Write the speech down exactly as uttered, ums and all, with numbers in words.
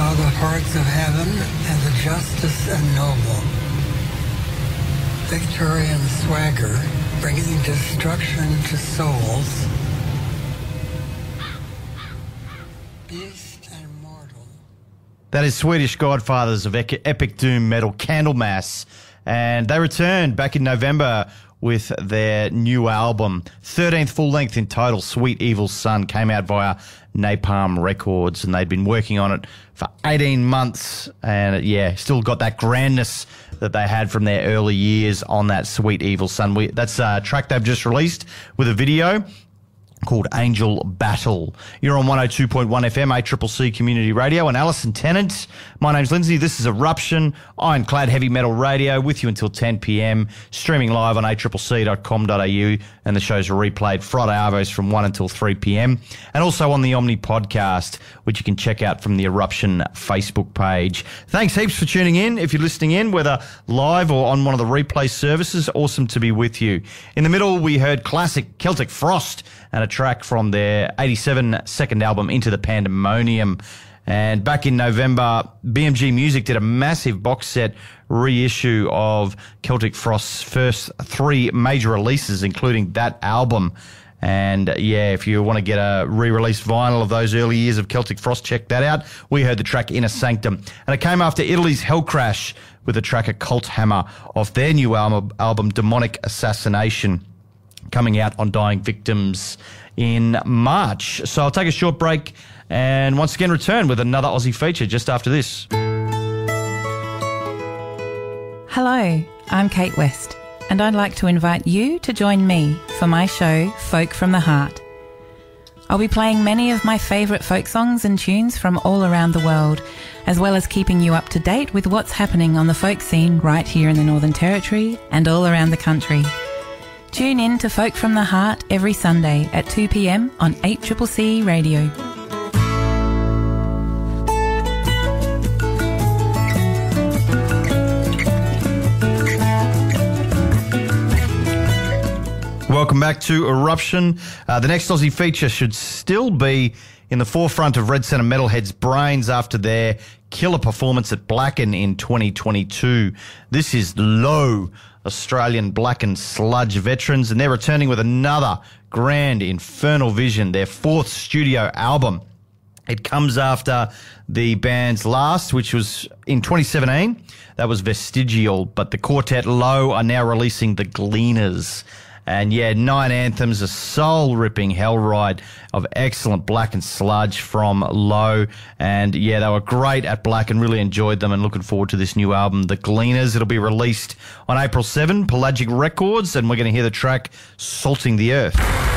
saw the hordes of heaven and the justice and noble. Victorian swagger, bringing destruction to souls. Beast and mortal. That is Swedish Godfathers of epic doom metal Candlemass, and they returned back in November with their new album. thirteenth full length in total, Sweet Evil Son, came out via Napalm Records, and they'd been working on it for eighteen months, and yeah, still got that grandness that they had from their early years on that Sweet Evil Son. We, that's a track they've just released with a video called Angel Battle. You're on one oh two point one F M, A C C C Community Radio, and Alison Tennant. My name's Lindsay. This is Eruption, Ironclad Heavy Metal Radio, with you until ten p.m, streaming live on a c c c dot com dot a u, and the shows are replayed Friday arvos from one until three p.m, and also on the Omni podcast, which you can check out from the Eruption Facebook page. Thanks heaps for tuning in. If you're listening in, whether live or on one of the replay services, awesome to be with you. In the middle, we heard classic Celtic Frost and a track from their eighty-seven second album, Into the Pandemonium. And back in November, B M G Music did a massive box set reissue of Celtic Frost's first three major releases, including that album. And uh, yeah, if you want to get a re-released vinyl of those early years of Celtic Frost, check that out. We heard the track Inner Sanctum. And it came after Italy's Hellcrash with the track Occult Hammer off their new album, album Demonic Assassination, coming out on Dying Victims in March. So I'll take a short break and once again return with another Aussie feature just after this. Hello, I'm Kate West, and I'd like to invite you to join me for my show, Folk from the Heart. I'll be playing many of my favourite folk songs and tunes from all around the world, as well as keeping you up to date with what's happening on the folk scene right here in the Northern Territory and all around the country. Tune in to Folk from the Heart every Sunday at two p.m. on eight C C C Radio. Welcome back to Eruption. Uh, the next Aussie feature should still be in the forefront of Red Centre Metalheads' brains after their killer performance at Blacken in twenty twenty-two. This is Low, Australian Black and Sludge veterans, and they're returning with another grand Infernal Vision, their fourth studio album. It comes after the band's last, which was in twenty seventeen. That was Vestigial, but the quartet Low are now releasing The Gleaners. And yeah, nine anthems, a soul-ripping hell ride of excellent Black and Sludge from Low. And yeah, they were great at Black and really enjoyed them, and looking forward to this new album, The Gleaners. It'll be released on April seventh, Pelagic Records, and we're going to hear the track Salting the Earth.